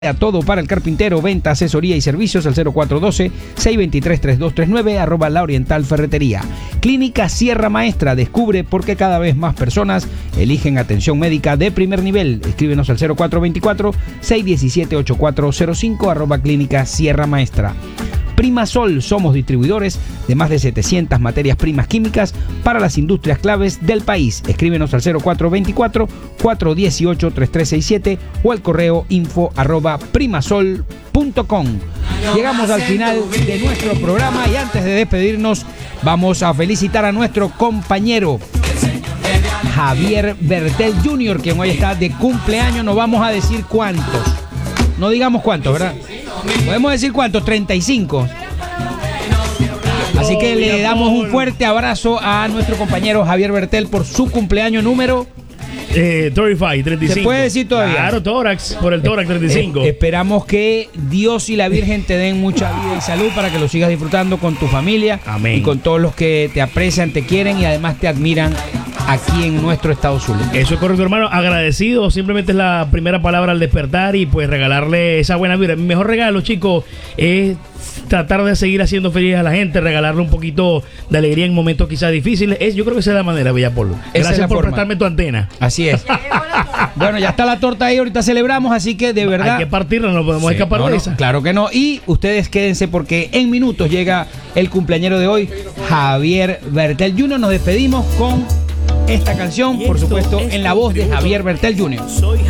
A todo para el carpintero, venta, asesoría y servicios al 0412-623-3239 @ La Oriental Ferretería. Clínica Sierra Maestra, descubre por qué cada vez más personas eligen atención médica de primer nivel. Escríbenos al 0424-617-8405 @ Clínica Sierra Maestra. Primasol, somos distribuidores de más de 700 materias primas químicas para las industrias claves del país. Escríbenos al 0424-418-3367 o al correo info@primasol.com. Llegamos al final de nuestro programa y antes de despedirnos vamos a felicitar a nuestro compañero Javier Bertel Jr., quien hoy está de cumpleaños. No vamos a decir cuántos. No digamos cuántos, ¿verdad? Podemos decir cuántos, 35. Así que le damos un fuerte abrazo a nuestro compañero Javier Bertel por su cumpleaños número 35. ¿Se puede decir todavía? Claro, tórax, por el tórax 35. Esperamos que Dios y la Virgen te den mucha vida y salud para que lo sigas disfrutando con tu familia. Amén. Y con todos los que te aprecian, te quieren y además te admiran aquí en nuestro estado Zulia. Eso es correcto, hermano. Agradecido, simplemente es la primera palabra al despertar y pues regalarle esa buena vibra. Mi mejor regalo, chicos, es tratar de seguir haciendo feliz a la gente, regalarle un poquito de alegría en momentos quizás difíciles. Yo creo que esa es la manera, Bellapolo. Gracias por prestarme tu antena. Así es. Bueno, ya está la torta ahí, ahorita celebramos, así que de verdad... Hay que partirla, no podemos escapar de esa. Claro que no. Y ustedes quédense porque en minutos llega el cumpleañero de hoy, Javier Bertel Jr. Nos despedimos con esta canción, por supuesto, en la voz de Javier Bertel Jr.